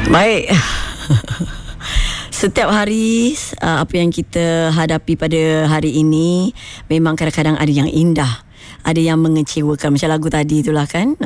Baik. Setiap hari apa yang kita hadapi pada hari ini memang kadang-kadang ada yang indah, ada yang mengecewakan, macam lagu tadi itulah kan.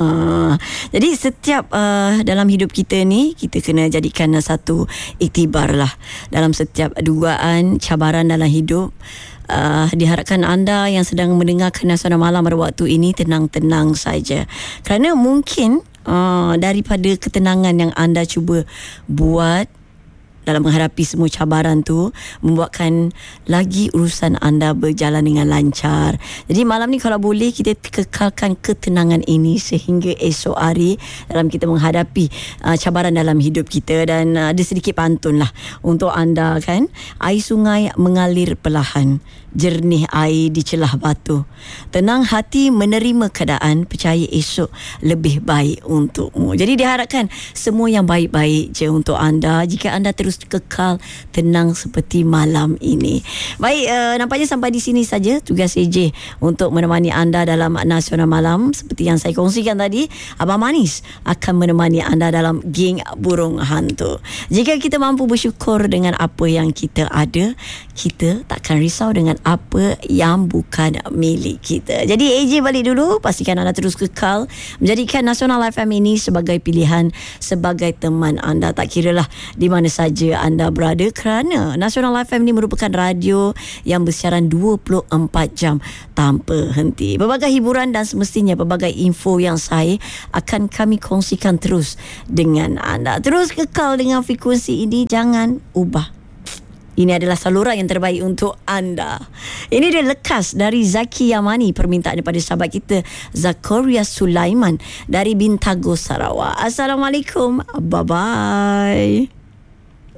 Jadi setiap dalam hidup kita ni, kita kena jadikan satu iktibar lah. Dalam setiap dugaan, cabaran dalam hidup, diharapkan anda yang sedang mendengarkan Suara Malam pada waktu ini tenang-tenang saja. Kerana mungkin daripada ketenangan yang anda cuba buat dalam menghadapi semua cabaran tu, membuatkan lagi urusan anda berjalan dengan lancar. Jadi malam ni kalau boleh kita kekalkan ketenangan ini sehingga esok hari dalam kita menghadapi cabaran dalam hidup kita. Dan ada sedikit pantun lah untuk anda kan. Air sungai mengalir perlahan, jernih air di celah batu. Tenang hati menerima keadaan, percaya esok lebih baik untukmu. Jadi diharapkan semua yang baik-baik je untuk anda jika anda terus kekal tenang seperti malam ini. Baik, nampaknya sampai di sini saja tugas AJ untuk menemani anda dalam Nasional Malam. Seperti yang saya kongsikan tadi, Abang Manis akan menemani anda dalam Geng Burung Hantu. Jika kita mampu bersyukur dengan apa yang kita ada, kita takkan risau dengan apa yang bukan milik kita. Jadi AJ balik dulu, pastikan anda terus kekal menjadikan Nasional FM ini sebagai pilihan, sebagai teman anda, tak kiralah di mana saja anda berada, kerana Nasional FM ini merupakan radio yang bersiaran 24 jam tanpa henti. Pelbagai hiburan dan semestinya pelbagai info yang saya akan kami kongsikan terus dengan anda. Terus kekal dengan frekuensi ini, jangan ubah. Ini adalah saluran yang terbaik untuk anda. Ini dia Lekas dari Zaki Yamani, permintaan daripada sahabat kita Zakaria Sulaiman dari Bintago, Sarawak. Assalamualaikum. Bye-bye.